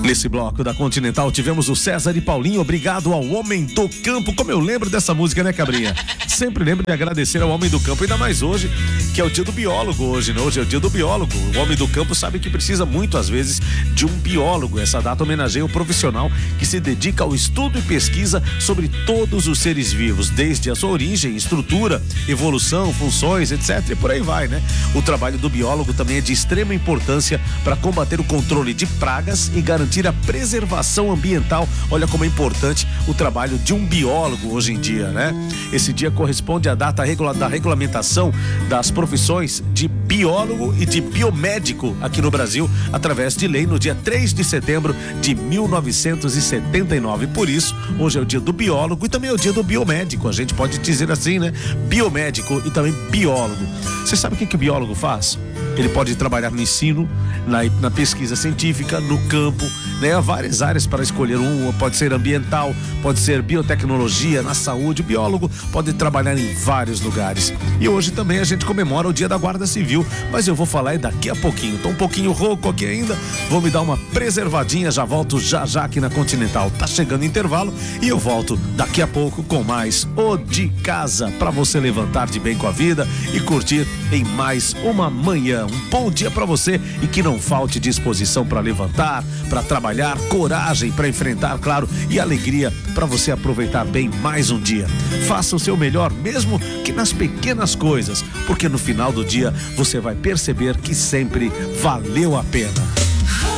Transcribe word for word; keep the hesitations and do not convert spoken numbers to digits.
Nesse bloco da Continental tivemos o César e Paulinho, obrigado ao Homem do Campo. Como eu lembro dessa música, né, Cabrinha? Sempre lembro de agradecer ao Homem do Campo, ainda mais hoje, que é o dia do biólogo hoje, né? Hoje é o dia do biólogo. O Homem do Campo sabe que precisa muito, às vezes, de um biólogo. Essa data homenageia o profissional que se dedica ao estudo e pesquisa sobre todos os seres vivos, desde a sua origem, estrutura, evolução, funções, etcétera. E por aí vai, né? O trabalho do biólogo também é de extrema importância para combater o controle de pragas e garantir a preservação ambiental. Olha como é importante o trabalho de um biólogo hoje em dia, né? Esse dia corresponde à data regula- da regulamentação das profissões de biólogo e de biomédico aqui no Brasil, através de lei no dia três de setembro de mil novecentos e setenta e nove. Por isso, hoje é o dia do biólogo e também é o dia do biomédico, a gente pode dizer assim, né? Biomédico e também biólogo. Você sabe o que, que o biólogo faz? Ele pode trabalhar no ensino, na, na pesquisa científica, no campo, né? Há várias áreas para escolher um, pode ser ambiental, pode ser biotecnologia, na saúde. O biólogo pode trabalhar em vários lugares. E hoje também a gente comemora o dia da Guarda Civil, mas eu vou falar daqui a pouquinho. Tô um pouquinho rouco aqui ainda, vou me dar uma preservadinha, já volto já já aqui na Continental. Tá chegando o intervalo e eu volto daqui a pouco com mais O de Casa, para você levantar de bem com a vida e curtir em mais uma manhã. Um bom dia para você e que não falte disposição para levantar, para trabalhar, coragem para enfrentar, claro, e alegria para você aproveitar bem mais um dia. Faça o seu melhor, mesmo que nas pequenas coisas, porque no final do dia você vai perceber que sempre valeu a pena.